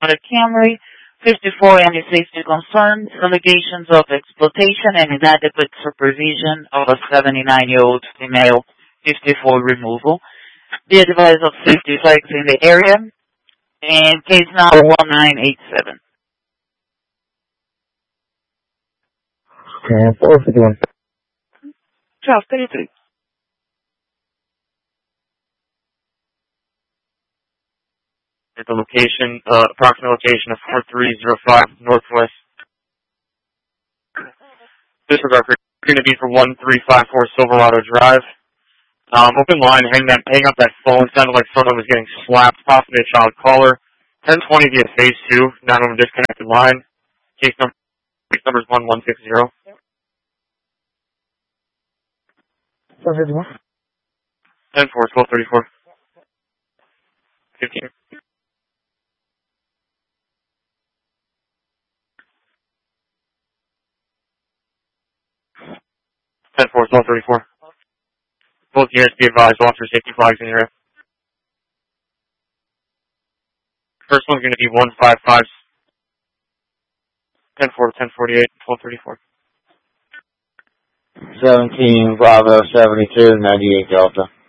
Honda Camry. 54, any safety concerns, allegations of exploitation and inadequate supervision of a 79-year-old female. 54, removal. Be advised of safety flags in the area. And case number 1987. 451. 1233. At the location, approximate location of 4305 Northwest. Disregard for going to be for 1354 Silverado Drive. Open line, hang up that phone. Sounded like someone was getting slapped, possibly a child caller. 1020 via phase 2, not on a disconnected line. Case number is 1160. 451. 10-4, 1234. 15. 10-4, 1234. Both units be advised, officer safety flags in the area. First one's going to be 155. 10-4, 1048, 1234. 17 Bravo 72 98 Delta.